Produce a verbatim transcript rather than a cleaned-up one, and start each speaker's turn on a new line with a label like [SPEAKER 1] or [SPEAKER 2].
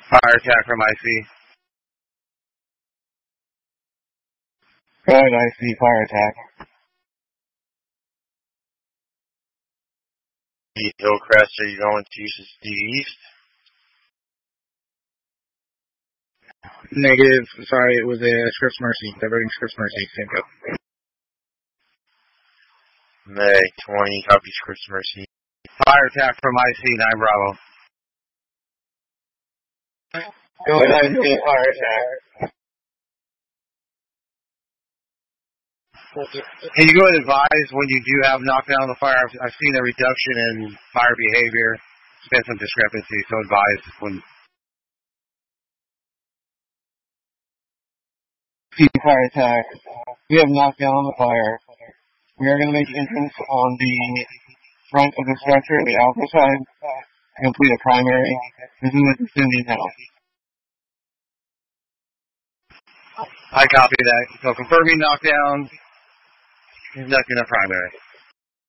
[SPEAKER 1] Fire attack from I C.
[SPEAKER 2] Go ahead, I C, fire attack.
[SPEAKER 3] Hillcrest, are you going to the east?
[SPEAKER 4] Negative. Sorry, it was a Scripps Mercy. Diverting Scripps Mercy. Same go.
[SPEAKER 3] May twenty, copy Scripps Mercy.
[SPEAKER 1] Fire attack from I C, nine Bravo.
[SPEAKER 2] Go ahead, I C, fire attack.
[SPEAKER 1] Can you go and advise when you do have knockdown on the fire? I've, I've seen a reduction in fire behavior. There's been some discrepancy, so advise when.
[SPEAKER 2] Fire attack. We have knockdown on the fire. We are going to make entrance on the front of the structure, the alpha side, and complete a primary. This is what the Cindy now.
[SPEAKER 1] I copy that. So confirming knockdown, conducting a primary.